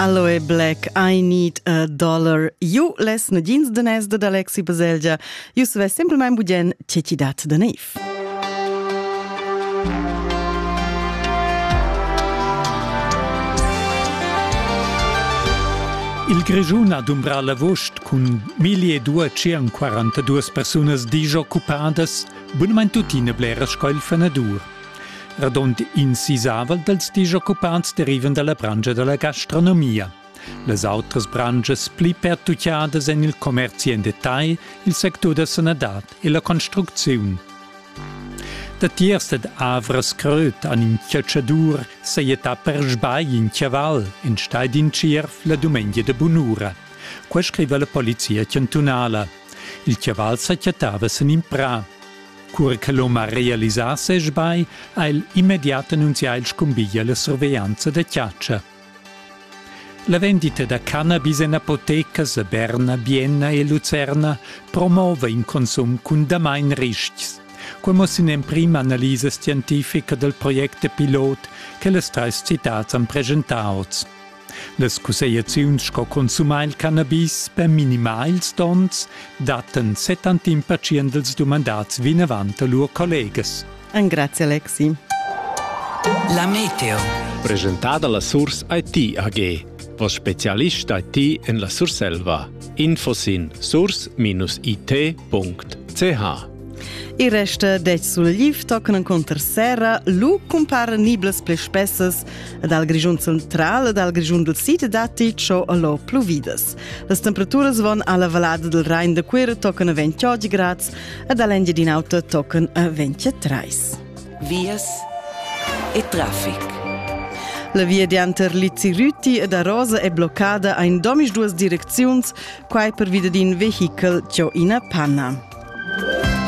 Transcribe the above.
Aloe Black, I Need a Dollar. Ju les negins danès de Alexi Baselgia. Ju se semplemaing bugen cecidat de neif. Il Grischun ha d'umbrar la vost cun 1242 persunas disoccupadas, bunamein tutina blera scoil fenadur. Radont insisavel dels disoccupants derivan dalla brangia della gastronomia. Les autras branges pli pertucciadas en il commerci en detail, il sector da sanadat e la construcziun. Da tierst avras cröt an in Chiacciadur seieta per sbai in Chiaval, in Staid in Cirf la domenica de Bunura. Qua scrive la polizia cantonala. Il Chiaval s'acchiatavasen in pra. Cura che l'oma realisasse sbai, ha il immediato annunziato il scombiglia la sorveglianza da Chiaccia. La vendita da cannabis in apotecas a Berna, Bienna e Lucerna promuove in consum con damain rischi. Come si in prima analisi scientifica del progetto pilot che le tres citats han presentato. Le scusellazioni sco consumare il cannabis per minimals dons daten 70% dels domandats vinavant a loro collegas. Grazie Alexi. La meteo. Presentata la Source IT AG, vos specialist IT en la Surselva. Infos in source-it.ch. Il resta dec sul liv toccano contra serra, lu compara niblas ple spessas dal Grischun central dal Grischun del sito dati ciò allo pluvidas. Le temperaturas von alla vallada del Rhein de Quera toccano 28 gradi e dall'Engia di Nauta toccano 23. Vias e traffic. La via di Anterlizzi-Rüti e da Rosa è bloccata in domis duas direzioni, quai per vida di un vehicle ciò in panna.